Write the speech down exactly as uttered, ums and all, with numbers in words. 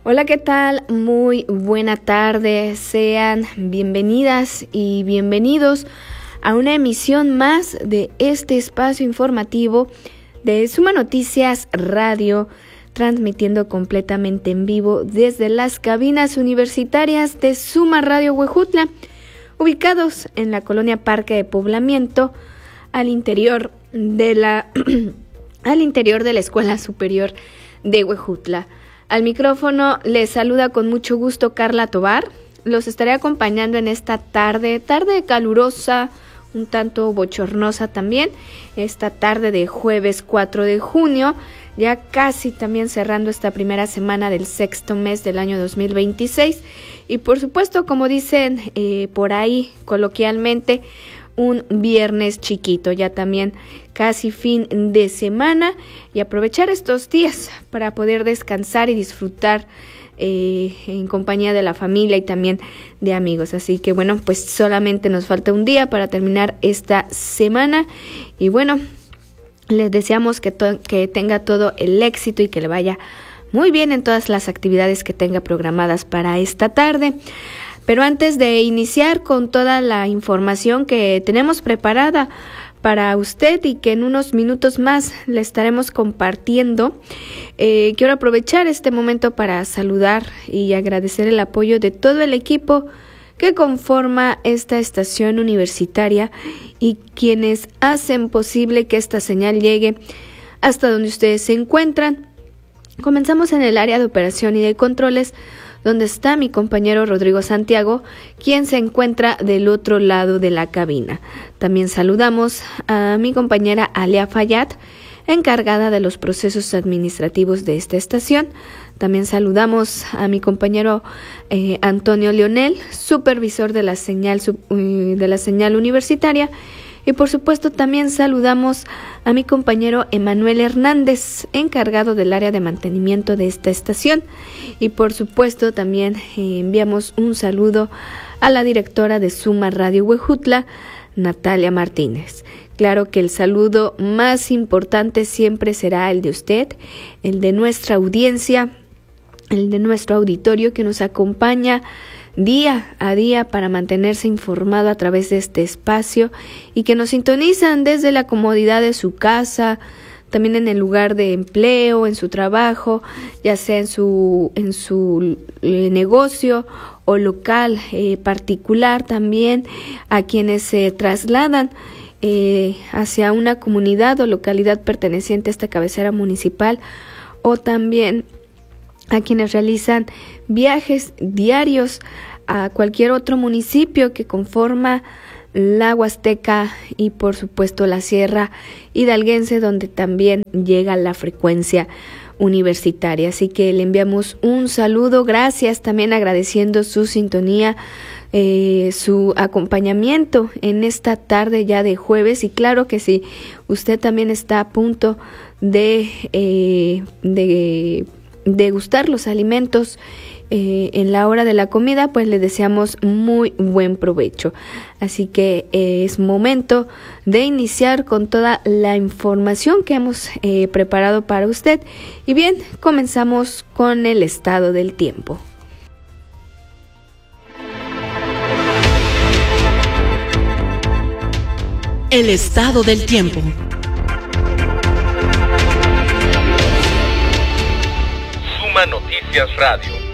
Hola, ¿qué tal? Muy buena tarde. Sean bienvenidas y bienvenidos a una emisión más de este espacio informativo de Suma Noticias Radio, transmitiendo completamente en vivo desde las cabinas universitarias de Suma Radio Huejutla, ubicados en la colonia Parque de Poblamiento, al interior de la al interior de la Escuela Superior de Huejutla. Al micrófono les saluda con mucho gusto Carla Tobar. Los estaré acompañando en esta tarde, tarde calurosa, un tanto bochornosa también, esta tarde de jueves cuatro de junio, ya casi también cerrando esta primera semana del sexto mes del año dos mil veintiséis. Y por supuesto, como dicen eh, por ahí coloquialmente, un viernes chiquito, ya también casi fin de semana, y aprovechar estos días para poder descansar y disfrutar eh, en compañía de la familia y también de amigos. Así que bueno, pues solamente nos falta un día para terminar esta semana y bueno, les deseamos que, to- que tenga todo el éxito y que le vaya muy bien en todas las actividades que tenga programadas para esta tarde. Pero antes de iniciar con toda la información que tenemos preparada para usted y que en unos minutos más le estaremos compartiendo, eh, quiero aprovechar este momento para saludar y agradecer el apoyo de todo el equipo que conforma esta estación universitaria y quienes hacen posible que esta señal llegue hasta donde ustedes se encuentran. Comenzamos en el área de operación y de controles, donde está mi compañero Rodrigo Santiago, quien se encuentra del otro lado de la cabina. También saludamos a mi compañera Alia Fayad, encargada de los procesos administrativos de esta estación. También saludamos a mi compañero eh, Antonio Leonel, supervisor de la señal, sub, de la señal universitaria. Y por supuesto también saludamos a mi compañero Emanuel Hernández, encargado del área de mantenimiento de esta estación. Y por supuesto también eh, enviamos un saludo a la directora de Suma Radio Huejutla, Natalia Martínez. Claro que el saludo más importante siempre será el de usted, el de nuestra audiencia, el de nuestro auditorio que nos acompaña día a día para mantenerse informado a través de este espacio y que nos sintonizan desde la comodidad de su casa, también en el lugar de empleo, en su trabajo, ya sea en su en su eh, negocio o local eh, particular, también a quienes se trasladan eh, hacia una comunidad o localidad perteneciente a esta cabecera municipal, o también a quienes realizan viajes diarios a cualquier otro municipio que conforma la Huasteca y por supuesto la Sierra Hidalguense, donde también llega la frecuencia universitaria. Así que le enviamos un saludo, gracias, también agradeciendo su sintonía, eh, su acompañamiento en esta tarde ya de jueves. Y claro que si usted también está a punto de eh, de degustar los alimentos eh, en la hora de la comida, pues le deseamos muy buen provecho. Así que eh, es momento de iniciar con toda la información que hemos eh, preparado para usted. Y bien, comenzamos con el estado del tiempo. El estado del tiempo. Suma Noticias Radio.